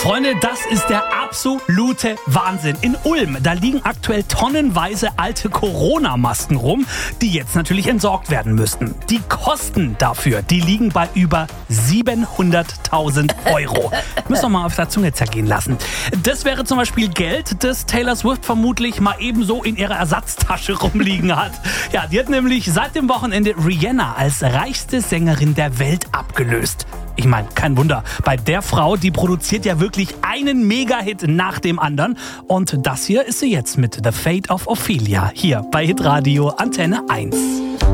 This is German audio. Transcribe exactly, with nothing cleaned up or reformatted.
Freunde, das ist der absolute Wahnsinn. In Ulm, da liegen aktuell tonnenweise alte Corona-Masken rum, die jetzt natürlich entsorgt werden müssten. Die Kosten dafür, die liegen bei über siebenhunderttausend Euro. Müssen wir mal auf der Zunge zergehen lassen. Das wäre zum Beispiel Geld, das Taylor Swift vermutlich mal ebenso in ihrer Ersatztasche rumliegen hat. Ja, die hat nämlich seit dem Wochenende Rihanna als reichste Sängerin der Welt abgelöst. Ich meine, kein Wunder. Bei der Frau, die produziert ja wirklich einen Mega-Hit nach dem anderen. Und das hier ist sie jetzt mit The Fate of Ophelia hier bei Hitradio Antenne eins.